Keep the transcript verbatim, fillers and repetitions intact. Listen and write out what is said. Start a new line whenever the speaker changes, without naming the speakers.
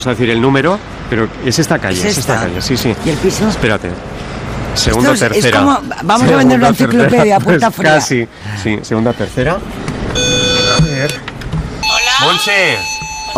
a decir el número, pero es esta calle,
¿Es
es, esta?
esta?
calle, sí, sí.
¿Y el piso?
Espérate. Segunda,
Esto es-
tercera.
es como- vamos a
Segunda,
vender una
tercera.
enciclopedia a puerta
Pues
fría.
Casi, sí. Segunda, tercera. A ver.
Hola.
Monse.